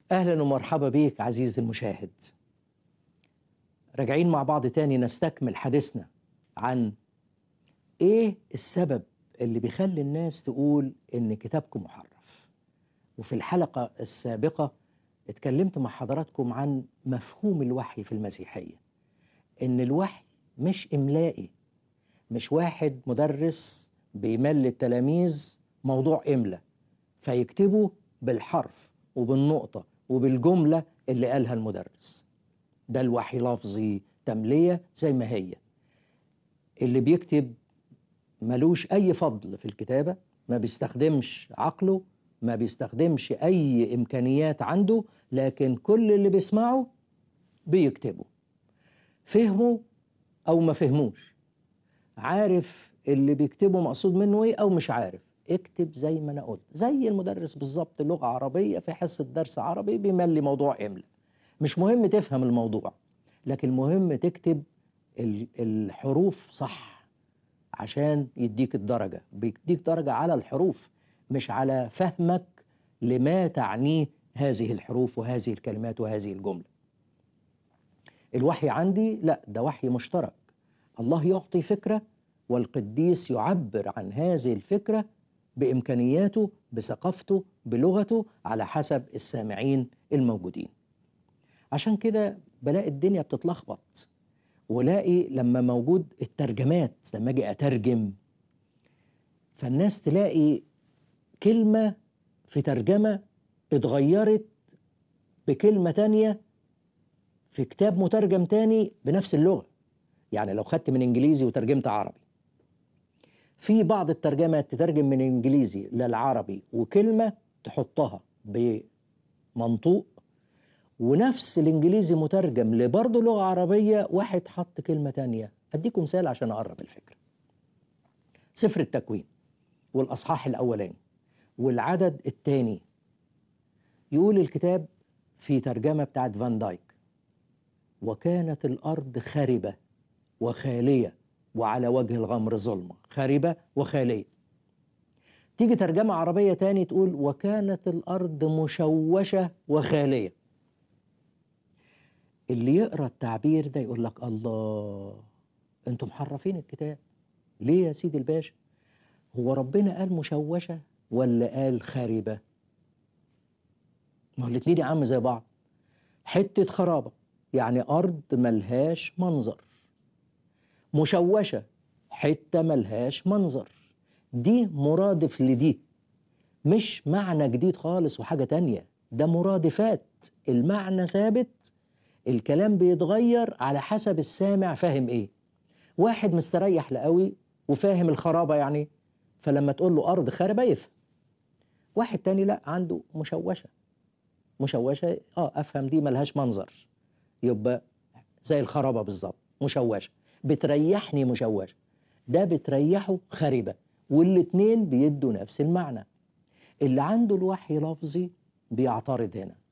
أهلا ومرحبا بيك عزيزي المشاهد. راجعين مع بعض تاني نستكمل حديثنا عن إيه السبب اللي بيخلي الناس تقول إن كتابكم محرف. وفي الحلقة السابقة اتكلمت مع حضراتكم عن مفهوم الوحي في المسيحية، إن الوحي مش إملائي، مش واحد مدرس بيملي للتلاميذ موضوع إملا فيكتبوا بالحرف وبالنقطة وبالجملة اللي قالها المدرس. ده الوحي لفظي تملية زي ما هي. اللي بيكتب ملوش أي فضل في الكتابة، ما بيستخدمش عقله، ما بيستخدمش أي إمكانيات عنده، لكن كل اللي بيسمعه بيكتبه. فهمه أو ما فهموش، عارف اللي بيكتبه مقصود منه إيه أو مش عارف، اكتب زي ما أنا قلت. زي المدرس بالظبط، لغة عربية في حصة درس عربي بيملي موضوع إملا. مش مهم تفهم الموضوع، لكن المهم تكتب الحروف صح عشان يديك الدرجة. بيديك درجة على الحروف مش على فهمك لما تعنيه هذه الحروف وهذه الكلمات وهذه الجملة. الوحي عندي لا، ده وحي مشترك. الله يعطي فكرة والقديس يعبر عن هذه الفكرة بإمكانياته، بثقافته، بلغته، على حسب السامعين الموجودين. عشان كده بلاقي الدنيا بتتلخبط، ولاقي لما موجود الترجمات، لما اجي اترجم فالناس تلاقي كلمة في ترجمة اتغيرت بكلمة تانية في كتاب مترجم تاني بنفس اللغة. يعني لو خدت من انجليزي وترجمت عربي، في بعض الترجمات تترجم من انجليزي للعربي وكلمة تحطها بمنطوق، ونفس الانجليزي مترجم لبرضه لغة عربية واحد حط كلمة تانية. اديكم مثال عشان اقرب الفكرة. سفر التكوين والاصحاح الاولاني والعدد الثاني، يقول الكتاب في ترجمة بتاعت فان دايك: وكانت الارض خربة وخالية وعلى وجه الغمر ظلمة. خربة وخالية. تيجي ترجمة عربية تاني تقول: وكانت الارض مشوشة وخالية. اللي يقرأ التعبير ده يقول لك: الله، انتم محرفين الكتاب. ليه يا سيدي الباشا؟ هو ربنا قال مشوشة ولا قال خاربة؟ ما هو الاتنين يا عم زي بعض. حتة خرابة يعني أرض ملهاش منظر، مشوشة حتة ملهاش منظر. دي مرادف لدي، مش معنى جديد خالص وحاجة تانية، ده مرادفات. المعنى ثابت، الكلام بيتغير على حسب السامع فاهم ايه. واحد مستريح لقوي وفاهم الخرابة يعني، فلما تقول له أرض خاربة يفهم. واحد تاني لا، عنده مشوشة. مشوشة أفهم دي ملهاش منظر، يبقى زي الخرابة بالظبط. مشوشة بتريحني، مشوشة ده بتريحه خربة، والاتنين بيدوا نفس المعنى. اللي عنده الوحي لفظي بيعترض هنا